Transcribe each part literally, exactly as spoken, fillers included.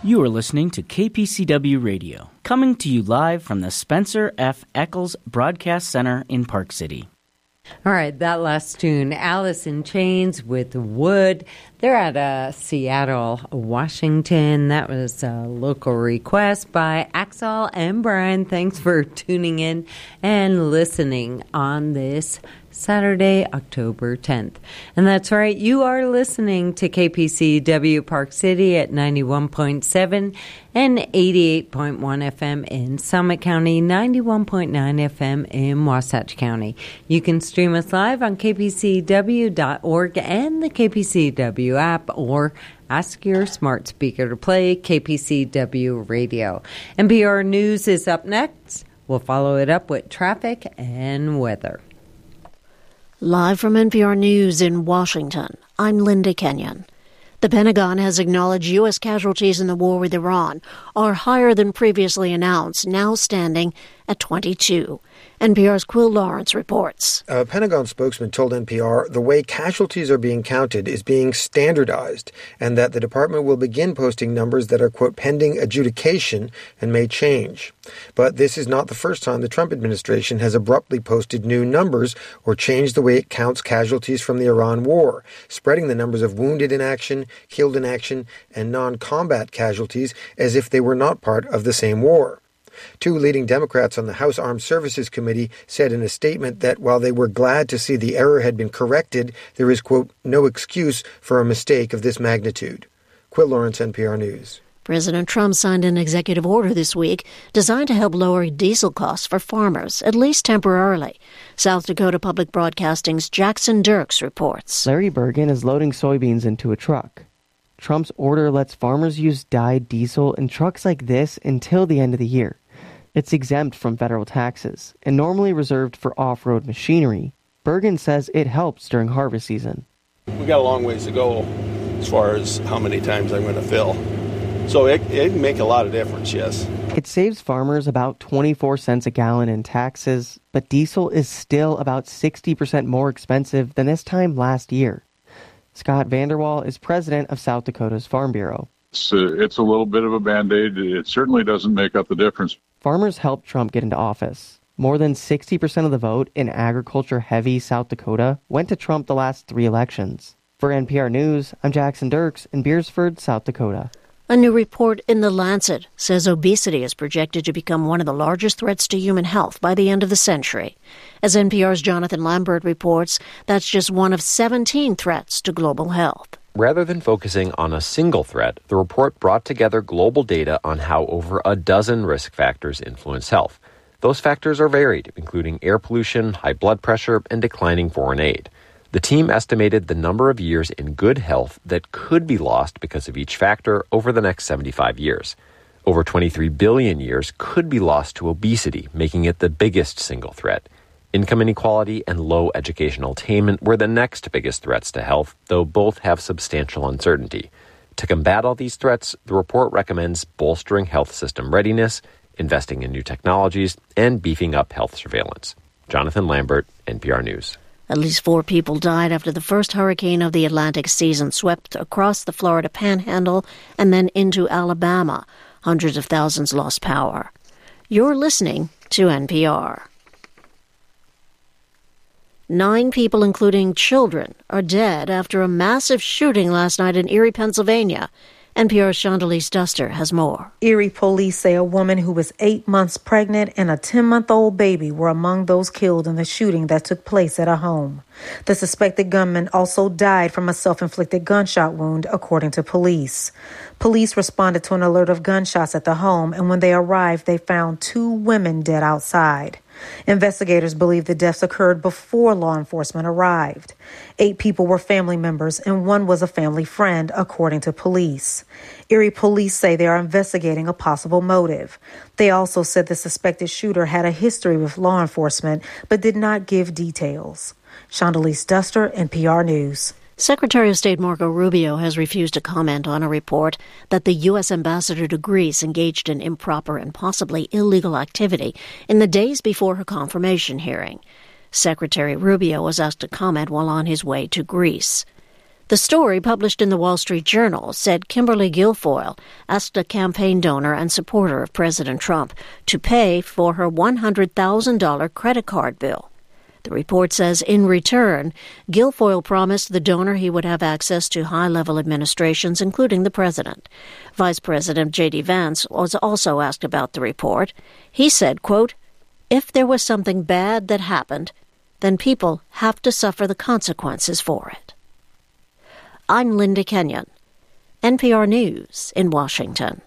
You are listening to K P C W Radio, coming to you live from the Spencer F. Eccles Broadcast Center in Park City. All right, that last tune, Alice in Chains with Wood. They're at uh, Seattle, Washington. That was a local request by Axel and Brian. Thanks for tuning in and listening on this Saturday, October tenth. And that's right, you are listening to K P C W Park City at ninety-one point seven and eighty-eight point one F M in Summit County, ninety-one point nine F M in Wasatch County. You can stream us live on K P C W dot org and the K P C W app, or ask your smart speaker to play K P C W Radio. N P R News is up next. We'll follow it up with traffic and weather. Live from N P R News in Washington, I'm Linda Kenyon. The Pentagon has acknowledged U S casualties in the war with Iran are higher than previously announced, now standing at twenty-two. N P R's Quill Lawrence reports. A Pentagon spokesman told N P R the way casualties are being counted is being standardized, and that the department will begin posting numbers that are, quote, pending adjudication and may change. But this is not the first time the Trump administration has abruptly posted new numbers or changed the way it counts casualties from the Iran war, spreading the numbers of wounded in action, killed in action, and non-combat casualties as if they were not part of the same war. Two leading Democrats on the House Armed Services Committee said in a statement that while they were glad to see the error had been corrected, there is, quote, no excuse for a mistake of this magnitude. Quill Lawrence, N P R News. President Trump signed an executive order this week designed to help lower diesel costs for farmers, at least temporarily. South Dakota Public Broadcasting's Jackson Dirks reports. Larry Bergen is loading soybeans into a truck. Trump's order lets farmers use dyed diesel in trucks like this until the end of the year. It's exempt from federal taxes and normally reserved for off-road machinery. Bergen says it helps during harvest season. We got a long ways to go as far as how many times I'm going to fill. So it, it can make a lot of difference, yes. It saves farmers about twenty-four cents a gallon in taxes, but diesel is still about sixty percent more expensive than this time last year. Scott Vanderwall is president of South Dakota's Farm Bureau. It's a, it's a little bit of a Band-Aid. It certainly doesn't make up the difference. Farmers helped Trump get into office. More than sixty percent of the vote in agriculture-heavy South Dakota went to Trump the last three elections. For N P R News, I'm Jackson Dirks in Beersford, South Dakota. A new report in The Lancet says obesity is projected to become one of the largest threats to human health by the end of the century. As N P R's Jonathan Lambert reports, that's just one of seventeen threats to global health. Rather than focusing on a single threat, the report brought together global data on how over a dozen risk factors influence health. Those factors are varied, including air pollution, high blood pressure, and declining foreign aid. The team estimated the number of years in good health that could be lost because of each factor over the next seventy-five years. Over twenty-three billion years could be lost to obesity, making it the biggest single threat. Income inequality and low educational attainment were the next biggest threats to health, though both have substantial uncertainty. To combat all these threats, the report recommends bolstering health system readiness, investing in new technologies, and beefing up health surveillance. Jonathan Lambert, N P R News. At least four people died after the first hurricane of the Atlantic season swept across the Florida Panhandle and then into Alabama. Hundreds of thousands lost power. You're listening to N P R. Nine people, including children, are dead after a massive shooting last night in Erie, Pennsylvania. N P R's Chandalise Duster has more. Erie police say a woman who was eight months pregnant and a ten-month-old baby were among those killed in the shooting that took place at a home. The suspected gunman also died from a self-inflicted gunshot wound, according to police. Police responded to an alert of gunshots at the home, and when they arrived, they found two women dead outside. Investigators believe the deaths occurred before law enforcement arrived. Eight people were family members and one was a family friend, according to police. Erie police say they are investigating a possible motive. They also said the suspected shooter had a history with law enforcement but did not give details. Chandalise Duster, N P R News. Secretary of State Marco Rubio has refused to comment on a report that the U S ambassador to Greece engaged in improper and possibly illegal activity in the days before her confirmation hearing. Secretary Rubio was asked to comment while on his way to Greece. The story, published in the Wall Street Journal, said Kimberly Guilfoyle asked a campaign donor and supporter of President Trump to pay for her one hundred thousand dollars credit card bill. The report says in return, Guilfoyle promised the donor he would have access to high-level administrations, including the president. Vice President J D. Vance was also asked about the report. He said, quote, "If there was something bad that happened, then people have to suffer the consequences for it." I'm Linda Kenyon, N P R News in Washington.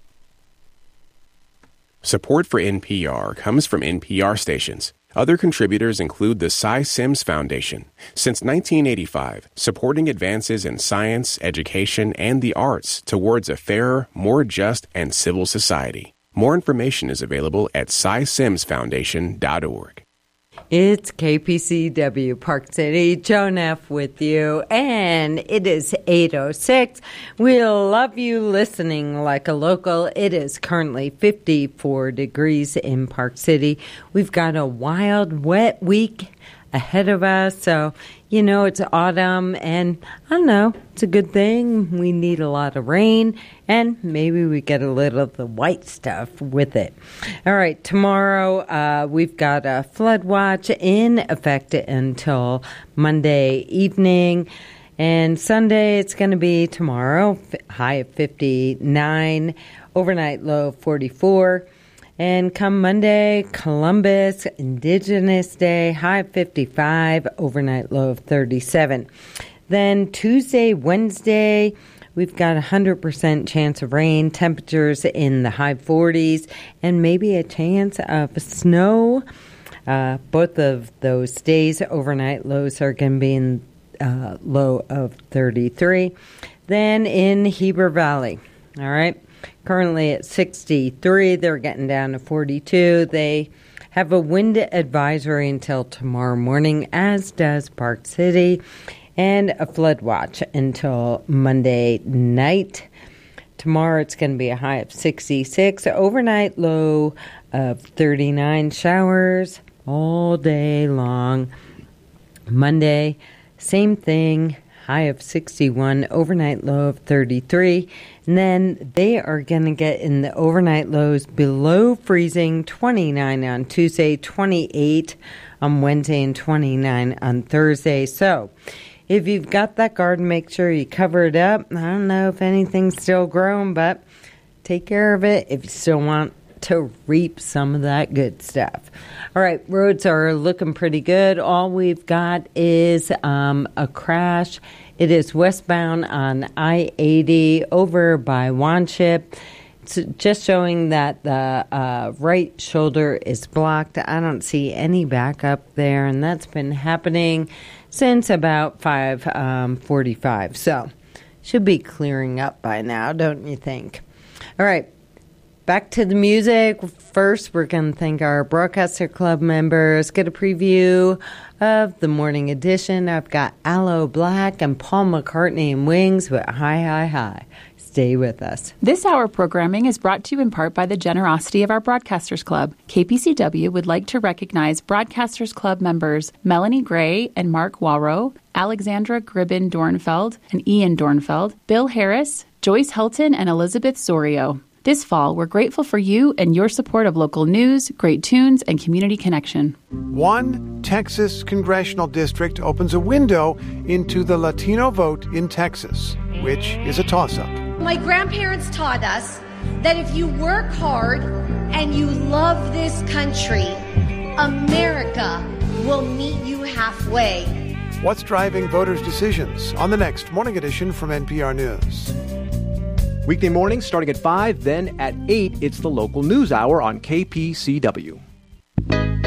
Support for N P R comes from N P R stations. Other contributors include the Cy Sims Foundation. Since nineteen eighty-five, supporting advances in science, education, and the arts towards a fairer, more just, and civil society. More information is available at cy sims foundation dot org. It's K P C W Park City, Joan F. with you, and it is eight oh six. We love you listening like a local. It is currently fifty-four degrees in Park City. We've got a wild, wet week ahead of us, so, you know, it's autumn, and I don't know, it's a good thing. We need a lot of rain, and maybe we get a little of the white stuff with it. All right, tomorrow uh, we've got a flood watch in effect until Monday evening, and Sunday it's going to be tomorrow, high of fifty-nine, overnight low of forty-four. And come Monday, Columbus, Indigenous Day, high of fifty-five, overnight low of thirty-seven. Then Tuesday, Wednesday, we've got a one hundred percent chance of rain, temperatures in the high forties, and maybe a chance of snow. Uh, both of those days, overnight lows are going to be in uh, low of thirty-three. Then in Heber Valley, all right. Currently at sixty-three, they're getting down to forty-two. They have a wind advisory until tomorrow morning, as does Park City, and a flood watch until Monday night. Tomorrow it's going to be a high of sixty-six, overnight low of thirty-nine, showers all day long. Monday, same thing. High of sixty-one, overnight low of thirty-three. And then they are going to get in the overnight lows below freezing, twenty-nine on Tuesday, twenty-eight on Wednesday, and twenty-nine on Thursday. So if you've got that garden, make sure you cover it up. I don't know if anything's still growing, but take care of it if you still want to reap some of that good stuff. All right, roads are looking pretty good. All we've got is um, a crash. It is westbound on I eighty over by Wanship. It's just showing that the uh, right shoulder is blocked. I don't see any backup there, and that's been happening since about five forty-five. So should be clearing up by now, don't you think? All right. Back to the music. First, we're going to thank our Broadcaster Club members. Get a preview of the morning edition. I've got Aloe Black and Paul McCartney and Wings with Hi, Hi, Hi. Stay with us. This hour programming is brought to you in part by the generosity of our Broadcasters Club. K P C W would like to recognize Broadcasters Club members Melanie Gray and Mark Walrow, Alexandra Gribben Dornfeld and Ian Dornfeld, Bill Harris, Joyce Helton, and Elizabeth Zorio. This fall, we're grateful for you and your support of local news, great tunes, and community connection. One Texas congressional district opens a window into the Latino vote in Texas, which is a toss-up. My grandparents taught us that if you work hard and you love this country, America will meet you halfway. What's driving voters' decisions on the next Morning Edition from N P R News. Weekday mornings starting at five, then at eight, it's the local news hour on K P C W.